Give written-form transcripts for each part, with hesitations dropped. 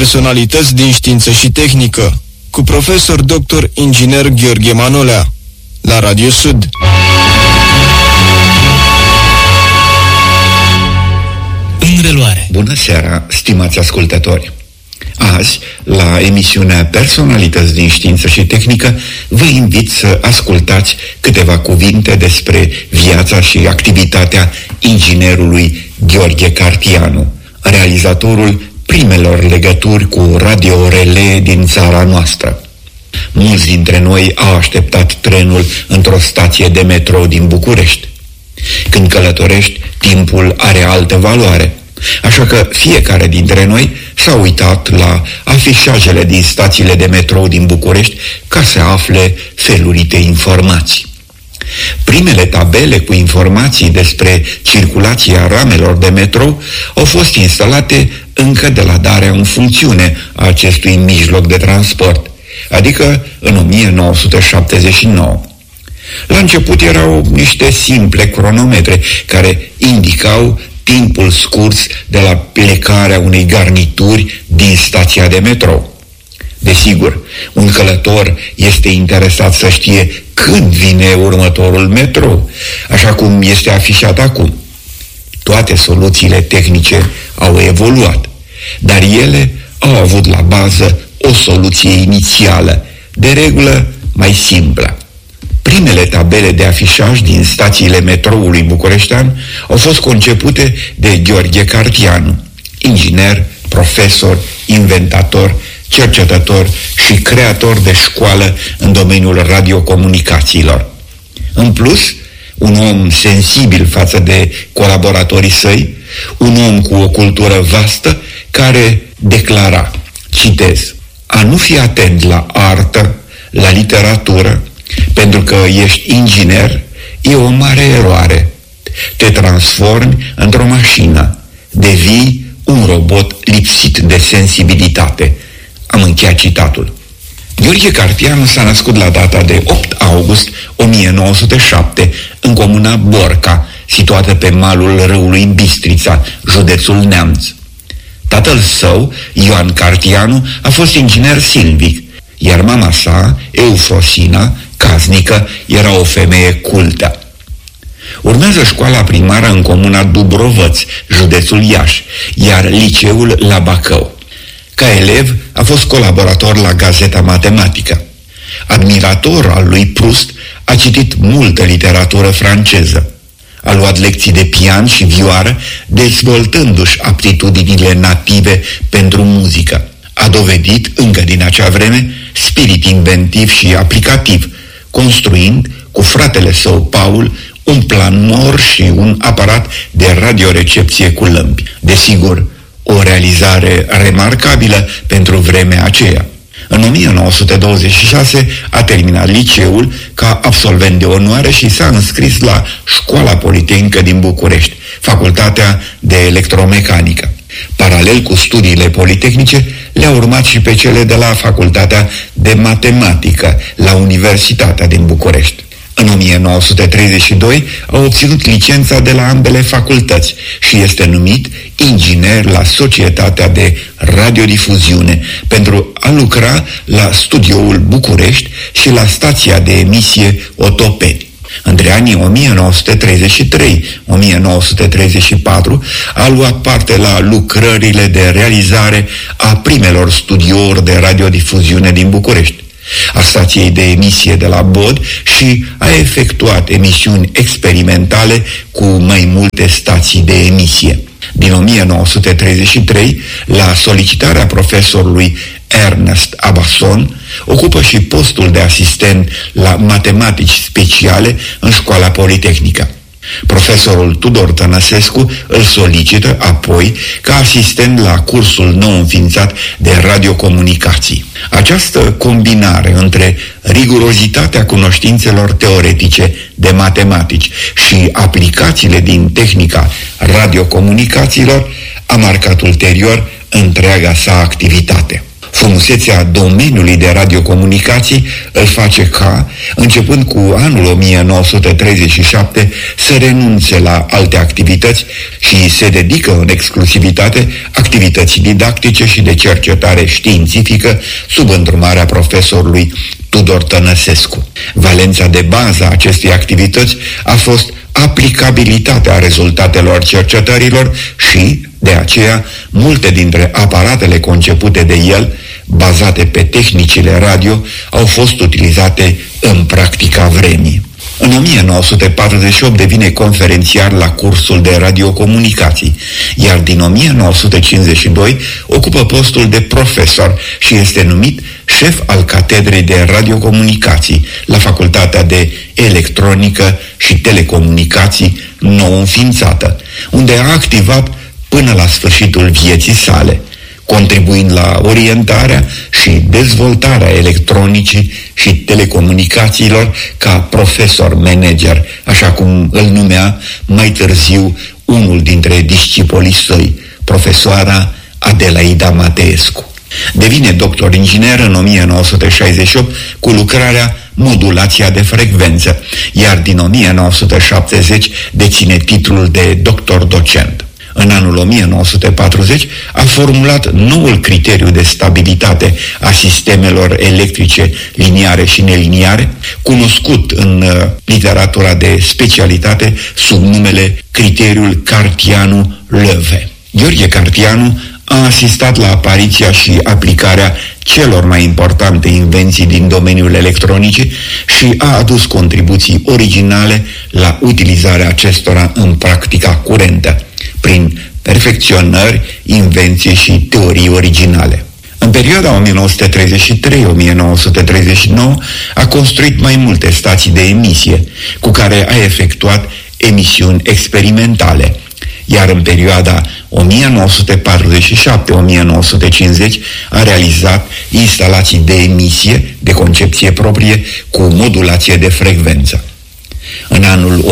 Personalități din știință și tehnică, cu profesor dr. inginer Gheorghe Manolea, la Radio Sud. În reluare. Bună seara, stimați ascultători! Azi, la emisiunea Personalități din știință și tehnică, vă invit să ascultați câteva cuvinte despre viața și activitatea inginerului Gheorghe Cartianu, realizatorul primelor legături cu radio-relé din țara noastră. Mulți dintre noi au așteptat trenul într-o stație de metrou din București. Când călătorești, timpul are altă valoare, așa că fiecare dintre noi s-a uitat la afișajele din stațiile de metrou din București ca să afle felurite informații. Primele tabele cu informații despre circulația ramelor de metrou au fost instalate încă de la darea în funcțiune a acestui mijloc de transport, adică în 1979. La început erau niște simple cronometre care indicau timpul scurs de la plecarea unei garnituri din stația de metrou. Desigur, un călător este interesat să știe când vine următorul metrou, așa cum este afișat acum. Toate soluțiile tehnice au evoluat, dar ele au avut la bază o soluție inițială, de regulă mai simplă. Primele tabele de afișaj din stațiile metroului bucureștean au fost concepute de Gheorghe Cartianu, inginer, profesor, inventator, cercetător și creator de școală în domeniul radiocomunicațiilor. În plus, un om sensibil față de colaboratorii săi, un om cu o cultură vastă care declara, citez, a nu fi atent la artă, la literatură, pentru că ești inginer, e o mare eroare. Te transformi într-o mașină, devii un robot lipsit de sensibilitate. Am încheiat citatul. Gheorghe Cartianu s-a născut la data de 8 august 1907 în comuna Borca, situată pe malul râului Bistrița, județul Neamț. Tatăl său, Ioan Cartianu, a fost inginer silvic, iar mama sa, Eufrosina, casnică, era o femeie cultă. Urmează școala primară în comuna Dubrovăț, județul Iași, iar liceul la Bacău. Ca elev a fost colaborator la Gazeta Matematică. Admirator al lui Proust, a citit multă literatură franceză. A luat lecții de pian și vioară, dezvoltându-și aptitudinile native pentru muzică. A dovedit, încă din acea vreme, spirit inventiv și aplicativ, construind, cu fratele său Paul, un planor și un aparat de radiorecepție cu lămpi. Desigur, o realizare remarcabilă pentru vremea aceea. În 1926 a terminat liceul ca absolvent de onoare și s-a înscris la Școala Politehnică din București, Facultatea de Electromecanică. Paralel cu studiile politehnice, le-a urmat și pe cele de la Facultatea de Matematică la Universitatea din București. În 1932 a obținut licența de la ambele facultăți și este numit inginer la Societatea de Radiodifuziune pentru a lucra la Studioul București și la stația de emisie Otopeni. Între anii 1933-1934 a luat parte la lucrările de realizare a primelor studiouri de radiodifuziune din București, a stației de emisie de la Bod și a efectuat emisiuni experimentale cu mai multe stații de emisie. Din 1933, la solicitarea profesorului Ernest Abasson, ocupă și postul de asistent la matematici speciale în Școala Politehnică. Profesorul Tudor Tănăsescu îl solicită apoi ca asistent la cursul nou înființat de radiocomunicații. Această combinare între rigurozitatea cunoștințelor teoretice de matematici și aplicațiile din tehnica radiocomunicațiilor a marcat ulterior întreaga sa activitate. Frumusețea domeniului de radiocomunicații îl face ca, începând cu anul 1937, să renunțe la alte activități și se dedică în exclusivitate activității didactice și de cercetare științifică sub îndrumarea profesorului Tudor Tănăsescu. Valența de bază a acestei activități a fost aplicabilitatea rezultatelor cercetărilor și, de aceea, multe dintre aparatele concepute de el, bazate pe tehnicile radio, au fost utilizate în practica vremii. În 1948 devine conferențiar la cursul de radiocomunicații, iar din 1952 ocupă postul de profesor și este numit șef al catedrei de radiocomunicații la Facultatea de Electronică și Telecomunicații nou înființată, unde a activat până la sfârșitul vieții sale, contribuind la orientarea și dezvoltarea electronicii și telecomunicațiilor ca profesor-manager, așa cum îl numea mai târziu unul dintre discipolii săi, profesoara Adelaida Mateescu. Devine doctor inginer în 1968 cu lucrarea Modulația de frecvență, iar din 1970 deține titlul de doctor docent. În anul 1940 a formulat noul criteriu de stabilitate a sistemelor electrice liniare și neliniare, cunoscut în literatura de specialitate sub numele criteriul Cartianu-Löwe. Gheorghe Cartianu a asistat la apariția și aplicarea celor mai importante invenții din domeniul electronicii și a adus contribuții originale la utilizarea acestora în practica curentă, prin perfecționări, invenții și teorii originale. În perioada 1933-1939 a construit mai multe stații de emisie, cu care a efectuat emisiuni experimentale, iar în perioada 1947-1950 a realizat instalații de emisie de concepție proprie cu modulație de frecvență. În anul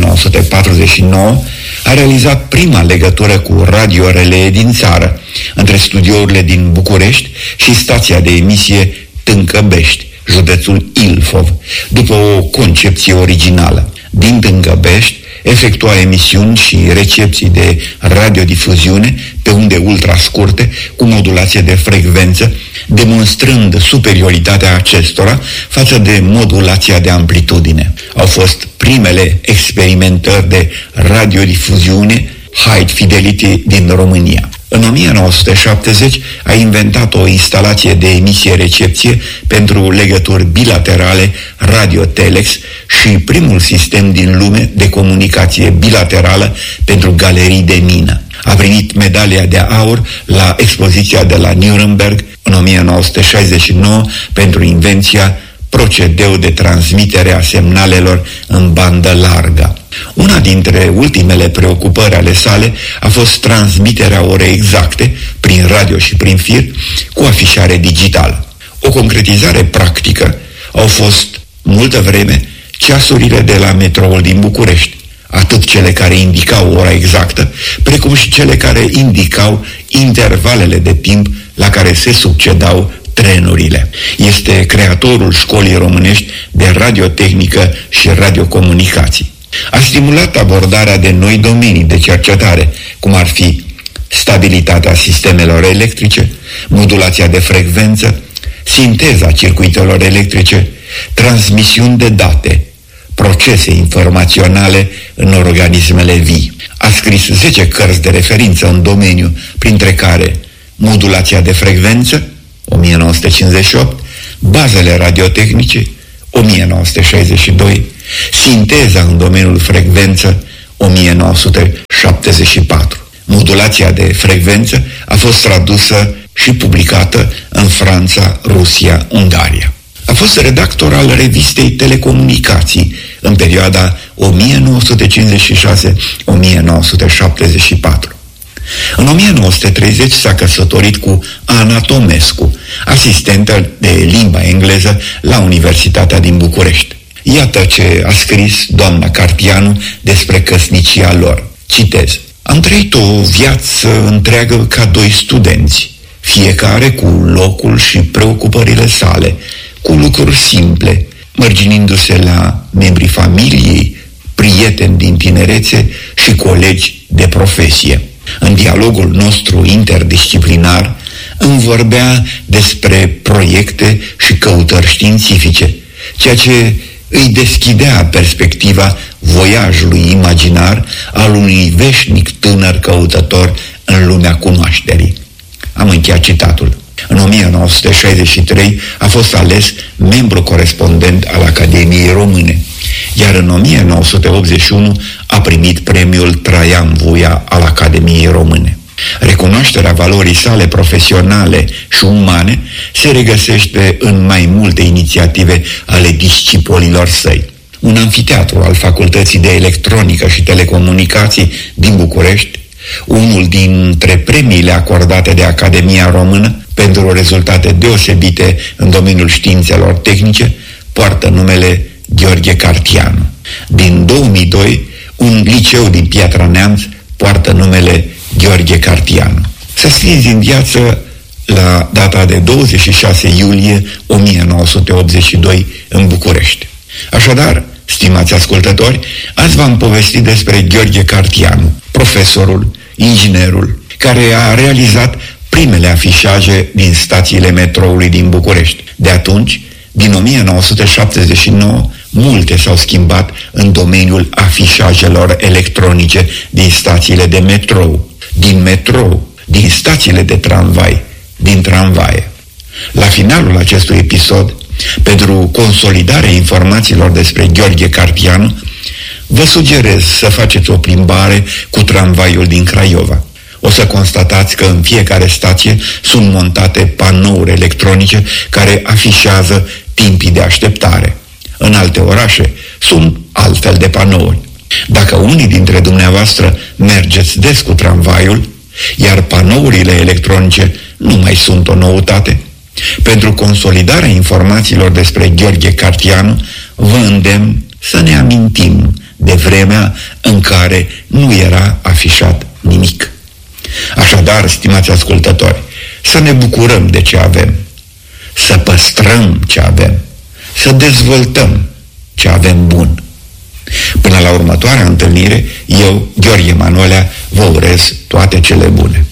1949 a realizat prima legătură cu radio-relee din țară, între studiourile din București și stația de emisie Tâncăbești, județul Ilfov, după o concepție originală. Din Tâncăbești efectua emisiuni și recepții de radiodifuziune pe unde ultrascurte cu modulație de frecvență, demonstrând superioritatea acestora față de modulația de amplitudine. Au fost primele experimentări de radiodifuziune High Fidelity din România. În 1970 a inventat o instalație de emisie-recepție pentru legături bilaterale radio-telex și primul sistem din lume de comunicație bilaterală pentru galerii de mină. A primit medalia de aur la expoziția de la Nuremberg în 1969 pentru invenția procedeu de transmitere a semnalelor în bandă largă. Una dintre ultimele preocupări ale sale a fost transmiterea orei exacte, prin radio și prin fir, cu afișare digitală. O concretizare practică au fost, multă vreme, ceasurile de la metroul din București, atât cele care indicau ora exactă, precum și cele care indicau intervalele de timp la care se succedau trenurile. Este creatorul Școlii Românești de Radiotehnică și Radiocomunicații. A stimulat abordarea de noi domenii de cercetare, cum ar fi stabilitatea sistemelor electrice, modulația de frecvență, sinteza circuitelor electrice, transmisiuni de date, procese informaționale în organismele vii. A scris 10 cărți de referință în domeniu, printre care Modulația de frecvență, 1958, Bazele radiotehnice, 1962, Sinteza în domeniul frecvență, 1974. Modulația de frecvență a fost tradusă și publicată în Franța, Rusia, Ungaria. A fost redactor al revistei Telecomunicații în perioada 1956-1974. În 1930 s-a căsătorit cu Ana Tomescu, asistentă de limba engleză la Universitatea din București. Iată ce a scris doamna Cartianu despre căsnicia lor. Citez: Am trăit o viață întreagă ca doi studenți, fiecare cu locul și preocupările sale, cu lucruri simple, mărginindu-se la membrii familiei, prieteni din tinerețe și colegi de profesie. În dialogul nostru interdisciplinar îmi vorbea despre proiecte și căutări științifice, ceea ce îi deschidea perspectiva voiajului imaginar al unui veșnic tânăr căutător în lumea cunoașterii. Am încheiat citatul. În 1963 a fost ales membru corespondent al Academiei Române, iar în 1981 a primit premiul Traian Vuia al Academiei Române. Recunoașterea valorii sale profesionale și umane se regăsește în mai multe inițiative ale discipolilor săi. Un amfiteatru al Facultății de Electronică și Telecomunicații din București, unul dintre premiile acordate de Academia Română pentru rezultate deosebite în domeniul științelor tehnice, poartă numele Gheorghe Cartianu. Din 2002, un liceu din Piatra Neamț poartă numele Gheorghe Cartianu. Să scrieți în viață la data de 26 iulie 1982 în București. Așadar, stimați ascultători, azi v-am povestit despre Gheorghe Cartianu, profesorul, inginerul, care a realizat primele afișaje din stațiile metroului din București. De atunci, din 1979, multe s-au schimbat în domeniul afișajelor electronice din stațiile de metrou, din stațiile de tramvai, din tramvaie. La finalul acestui episod, pentru consolidarea informațiilor despre Gheorghe Cartianu, vă sugerez să faceți o plimbare cu tramvaiul din Craiova. O să constatați că în fiecare stație sunt montate panouri electronice care afișează timpii de așteptare. În alte orașe sunt altfel de panouri. Dacă unii dintre dumneavoastră mergeți des cu tramvaiul, iar panourile electronice nu mai sunt o noutate, pentru consolidarea informațiilor despre Gheorghe Cartianu, vă îndemn să ne amintim de vremea în care nu era afișat nimic. Așadar, stimați ascultători, să ne bucurăm de ce avem, să păstrăm ce avem, să dezvoltăm ce avem bun. Până la următoarea întâlnire, eu, Gheorghe Manolea, vă urez toate cele bune.